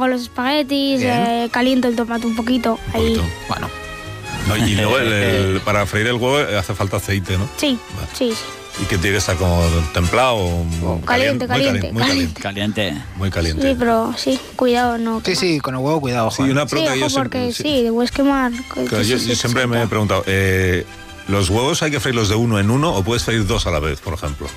con los espaguetis, caliento el tomate un poquito. Ahí. Bueno. No, y luego para freír el huevo hace falta aceite, ¿no? Sí, vale. sí. Y que tiene que estar como templado o caliente. Muy caliente. Sí, pero sí, cuidado, no. Sí, con el huevo cuidado. Sí, una pregunta sí, que yo porque siempre, te puedes quemar. Claro, yo siempre me he preguntado, ¿los huevos hay que freírlos de uno en uno o puedes freír dos a la vez, por ejemplo?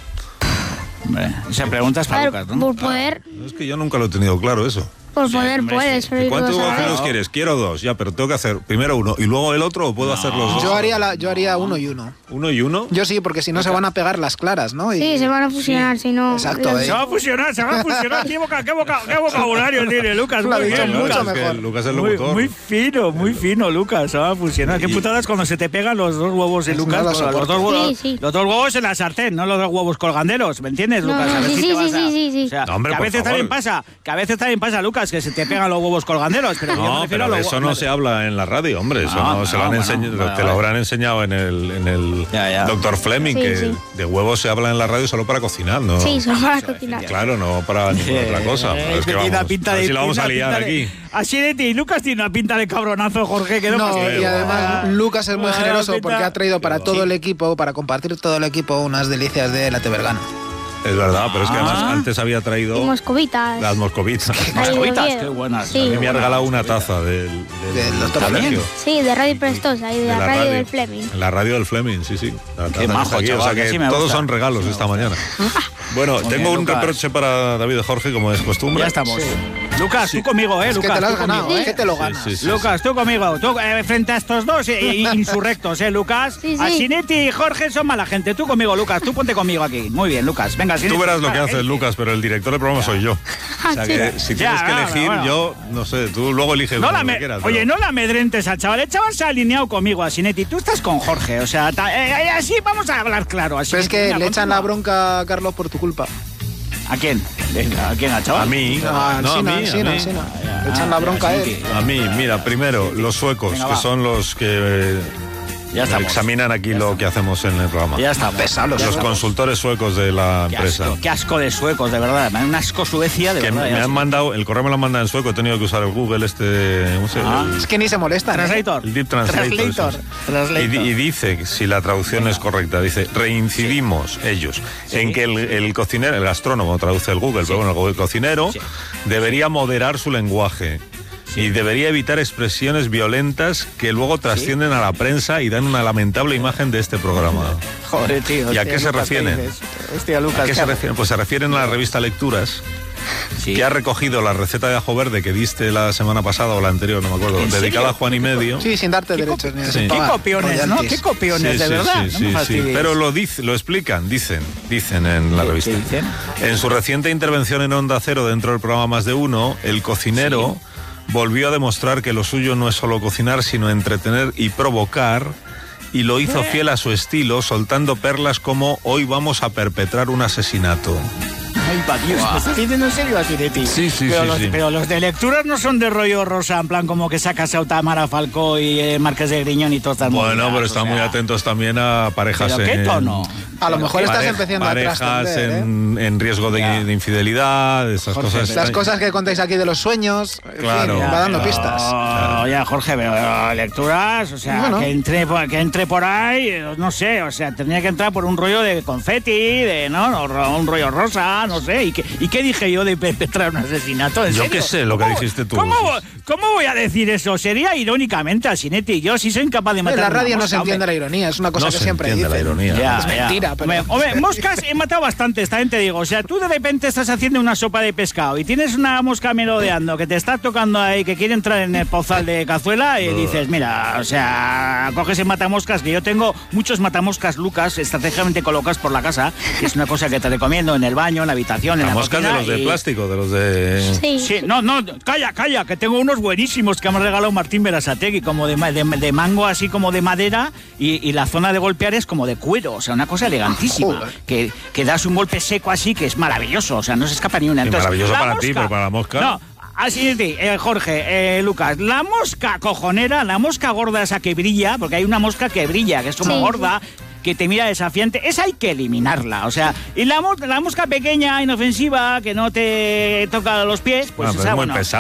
Hombre, esa pregunta es para Lucas, ¿no? Por poder... Es que yo nunca lo he tenido claro eso. Por poder puedes freír ¿Cuántos dos a huevos la vez? fritos quieres? Quiero dos, ya, pero tengo que hacer primero uno y luego el otro, ¿o puedo hacer los dos? Yo haría uno y uno. ¿Uno y uno? Yo sí, porque si no se van a pegar las claras, ¿no? Sí, se van a fusionar, si no... Exacto. Se va a fusionar. ¿Qué vocabulario tiene Lucas? Lo ha dicho bien, mucho Lucas. mejor. Lucas es el locutor. Muy fino, Lucas. Se va a fusionar. Qué putadas cuando se te pegan los dos huevos en Lucas. No lo Los dos huevos, Sí. los dos huevos en la sartén, no los dos huevos colganderos. ¿Me entiendes, Lucas? A ver si te vas a... Sí. O sea, No, hombre, que a por veces favor. también pasa, Lucas, que se te pegan los huevos colganderos. Pero yo me No, refiero pero a de los eso no se habla en la radio, hombre. Eso no se lo han enseñado. Te lo habrán enseñado en el Ya. Dr. Fleming, Sí, que sí. de huevos se habla en la radio solo para cocinar, ¿no? Sí, son para cocinar. Claro, no para ninguna otra cosa. Pero es que Tiene una vamos, pinta a ver de- si lo vamos a tiene una liar pinta de- aquí. Así de ti, Lucas tiene una pinta de cabronazo, Jorge. Que No, que- y además Lucas es muy generoso pinta- porque ha traído para todo el equipo, para compartir todo el equipo, unas delicias de la Tebergana. Es verdad, pero es que además antes había Y traído moscovitas. las moscovitas. Ahí de Moscovitas, Oviedo. qué buenas. Sí. A mí me ha regalado una taza del Dr. colegio. Sí, de Radio Prestosa y de la radio del Fleming. En la radio del Fleming, sí. La taza Qué que majo, está aquí, chaval, o sea que que sí me todos gusta. son regalos esta mañana. Bueno, Muy tengo bien, un Lucas. reproche para David y Jorge, como es costumbre. Ya estamos. Lucas, tú conmigo, Es que Lucas. te lo has tú ganado, conmigo. que te lo ganas. Sí. Lucas, tú conmigo. Tú, frente a estos dos insurrectos, Lucas. Sí. Asinetti y Jorge son mala gente. Tú conmigo, Lucas. Tú ponte conmigo aquí. Muy bien, Lucas. Venga, Tú verás lo que hace Lucas, pero el director del programa soy yo. O sea que si tienes que elegir, bueno. yo, no sé, tú luego eliges No lo que quieras. Oye, pero- no la amedrentes al chaval. El chaval se ha alineado conmigo, Asinetti. Tú estás con Jorge. O sea, así vamos a hablar claro. Pero es Asinetti. que Venga, le echan la continúa. bronca a Carlos por tu culpa. ¿A quién? ¿A quién, al chaval? A mí, Ah, no, a mí, Alsina. Le echan la bronca a él. A mí, mira, primero, los suecos, Venga, que va. son los que Ya estamos. examinan aquí lo que hacemos en el programa. Ya estamos. Los consultores suecos de la empresa. Qué asco de suecos, de verdad. Me da un asco Suecia, de Que verdad. me ya. han mandado, el correo me lo han mandado en sueco, he tenido que usar el Google ¿cómo se llama? Es que ni se molestan. Translator. El Deep Translator. eso es. Y dice, si la traducción es correcta, dice, reincidimos ellos en que el cocinero, el gastrónomo traduce el Google, pero bueno, el cocinero debería moderar su lenguaje. Y debería evitar expresiones violentas que luego trascienden a la prensa y dan una lamentable imagen de este programa. Joder, tío. ¿Y a hostia, qué se Lucas, refieren? ¿qué dices? Hostia, Lucas. ¿A qué se refieren? Pues se refieren a la revista Lecturas, Sí. que ha recogido la receta de ajo verde que diste la semana pasada o la anterior, no me acuerdo, ¿En dedicada serio? a Juan y medio. Sí, sin darte derechos ni Sí. sin Qué pagar Qué copiones, ¿no? royalties. Qué copiones, de verdad. No me fastidies. Pero lo explican, dicen en la revista. ¿Qué dicen? En su reciente intervención en Onda Cero dentro del programa Más de Uno, el cocinero volvió a demostrar que lo suyo no es solo cocinar, sino entretener y provocar, y lo hizo fiel a su estilo, soltando perlas como "hoy vamos a perpetrar un asesinato". Ay, pa' Dios, ¿me estás diciendo en serio, Asinetti? Sí, Pero los de lecturas no son de rollo rosa, en plan como que sacas a Tamara Falcó y Márquez de Griñón y todas estas Bueno, movidas, pero o están sea, muy atentos también a parejas ¿Pero qué tono? A lo mejor estás Parejas empezando a trascender, en riesgo de infidelidad, esas Jorge, cosas. Las cosas que contáis aquí de los sueños, en Claro. fin, va dando pero- pistas. Ya, Jorge, pero lecturas, o sea, Bueno. que entre por ahí, no sé, o sea, tendría que entrar por un rollo de confeti, ¿no? Un rollo rosa, no sé. ¿Y qué dije yo de perpetrar un asesinato? ¿En Yo serio? qué sé, lo que ¿Cómo- dijiste tú. ¿Cómo voy a decir eso? Sería irónicamente, Asinetti. Yo sí soy incapaz de matar En la una radio no mosca, se entiende hombre. la ironía, es una cosa No que se siempre entiende dicen. la ironía. Es mentira, pero... Hombre, moscas he matado bastantes, también te digo. O sea, tú de repente estás haciendo una sopa de pescado y tienes una mosca merodeando que te está tocando ahí, que quiere entrar en el pozal de cazuela y dices, mira, o sea, coges el matamoscas, que yo tengo muchos matamoscas, Lucas, estratégicamente colocados por la casa, que es una cosa que te recomiendo en el baño, en la habitación, en Las la moscas de cocina. los de y- plástico, de los de... Sí. Sí, no, calla, que tengo unos buenísimos que me ha regalado Martín Berasategui, como de mango así como de madera y la zona de golpear es como de cuero, o sea, una cosa elegantísima, que das un golpe seco así que es maravilloso, o sea, no se escapa ni una. Sí, Entonces, maravilloso la para mosca- ti, pero para la mosca... No, así es, Jorge, Lucas, la mosca cojonera, la mosca gorda esa que brilla, porque hay una mosca que brilla, que es como Sí. gorda, que te mira desafiante, esa hay que eliminarla, o sea, y la mosca pequeña, inofensiva, que no te toca los pies, pues Bueno, pero esa, es muy bueno, pesado.